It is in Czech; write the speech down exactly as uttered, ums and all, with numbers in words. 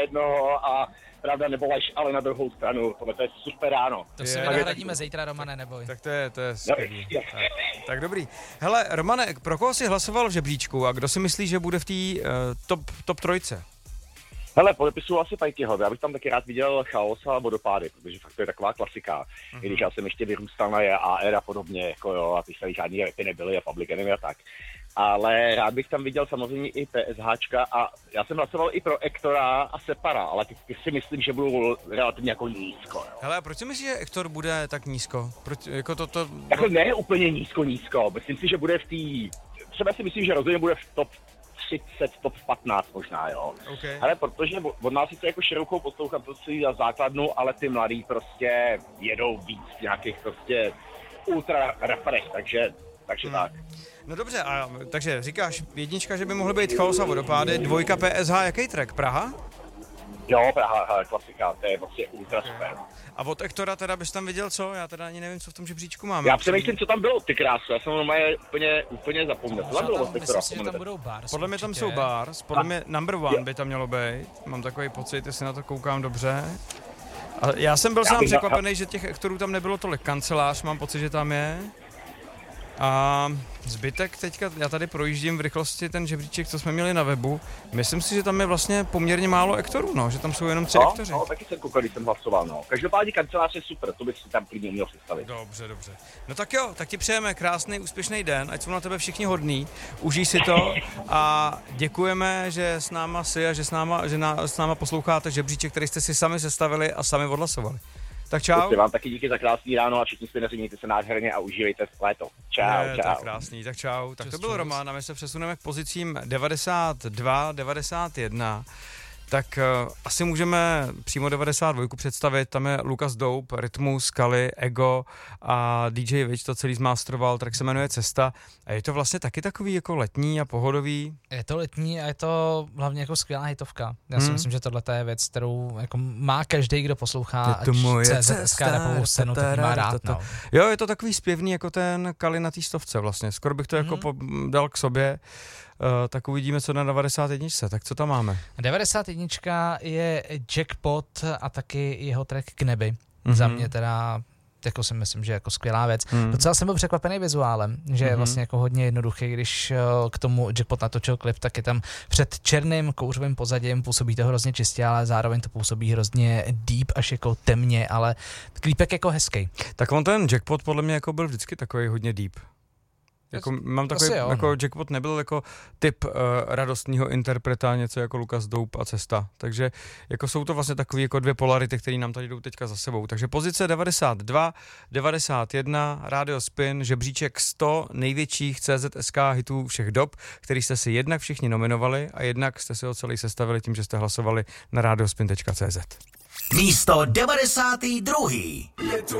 jednoho a pravda nebo lež, ale na druhou stranu. Tohle to je super ráno. To si nahradíme zítra, Romane, neboj. Tak to je, to je skvělý. No, tak, tak dobrý. Hele, Romane, pro koho jsi hlasoval v žebříčku a kdo si myslí, že bude v té uh, top, top trojce? Hele, podepisuju asi Pajkyho, já bych tam taky rád viděl Chaos a Vodopády, protože fakt to je taková klasika. Mm-hmm. I když já jsem ještě vyrůstal na A R a podobně, jako jo, a ty tady žádný rapy nebyly a Public Enemy a tak. Ale rád bych tam viděl samozřejmě i PSHčka a já jsem hlasoval i pro Ektora a Separa, ale ty, ty si myslím, že budou relativně jako nízko. Jo. Hele, proč si myslíš, že Ektor bude tak nízko? Proč, jako to, to... Jako ne úplně nízko, nízko. Myslím si, že bude v té... Třeba si myslím, že rozhodně bude v top třicet, top patnáct možná, jo. Okay. Ale protože od nás si to jako širokou poslouchám to si za základnu, ale ty mladí prostě jedou víc v nějakých prostě ultra raperech, takže, takže hmm. tak. No dobře, a, takže říkáš jednička, že by mohly být Chaos a Vodopády, dvojka P S H, jaký track? Praha? Jo, Praha, hele, klasika, to je prostě ultra okay. super. A od Ektora teda bys tam viděl co? Já teda ani nevím, co v tom žebříčku máme. Já přemýšlím, co tam bylo, ty krásu, já jsem normálně úplně, úplně zapomněl. Co tam bylo od Ektora? Myslím si, že tam budou bars. Podle mě tam jsou bars, podle mě number one by tam mělo být. Mám takový pocit, jestli na to koukám dobře. A já jsem byl já sám překvapený, na... že těch Ektorů tam nebylo tolik. Kancelář, mám pocit, že tam je. A zbytek teďka, já tady projíždím v rychlosti ten žebříček, co jsme měli na webu. Myslím si, že tam je vlastně poměrně málo Ektorů, no, že tam jsou jenom tři no, Ektoři. No, taky jsem koukal, když jsem hlasoval, no. Každopádně kancelář je super, to bych si tam klidně měl představit. Dobře, dobře. No tak jo, tak ti přejeme krásný, úspěšný den, ať jsou na tebe všichni hodní, užij si to a děkujeme, že s náma jsi a že s náma, že ná, s náma posloucháte žebříček, který jste si sami sestavili a sami odhlasovali. Tak čau. Prostě vám taky díky za krásný ráno a všichni si mějte se nádherně a užívejte léto. Čau, je, čau. Tak krásný, tak čau. Tak to byl Roman a my se přesuneme k pozicím devadesát dva, devadesát jedna. Tak uh, asi můžeme přímo devadesát dva představit, tam je Lukas Dope, Rytmus, Kali, Ego a D J Witch to celý zmástroval, track se jmenuje Cesta a je to vlastně taky takový jako letní a pohodový. Je to letní a je to hlavně jako skvělá hitovka. Já si hmm. myslím, že tohle je věc, kterou jako má každý, kdo poslouchá C Z S K rapovou scénu, tak má rád. No. Jo, je to takový zpěvný jako ten Kali na té stovce vlastně, skoro bych to hmm. jako po, dal k sobě. Uh, tak uvidíme, co na devadesát jedna. Tak co tam máme? devadesát jedna je Jackpot a taky jeho track K nebi. Mm-hmm. Za mě teda, jako si myslím, že jako skvělá věc. Mm. Docela jsem byl překvapený vizuálem, že mm-hmm. je vlastně jako hodně jednoduchý, když uh, k tomu Jackpot natočil klip, tak je tam před černým kouřovým pozadím, působí to hrozně čistě, ale zároveň to působí hrozně deep, až jako temně, ale klípek jako hezký. Tak on ten Jackpot podle mě jako byl vždycky takový hodně deep. Jako, mám takový, jo, jako no. Jackpot nebyl jako typ uh, radostného interpreta, něco jako Lukas Dope a Cesta. Takže jako jsou to vlastně takové jako dvě polarity, které nám tady jdou teďka za sebou. Takže pozice devadesát dva, devadesát jedna, Radio Spin, žebříček sto největších C Z S K hitů všech dob, který jste si jednak všichni nominovali a jednak jste si ho celý sestavili tím, že jste hlasovali na radiospin tečka cé zet. Místo devadesát dva.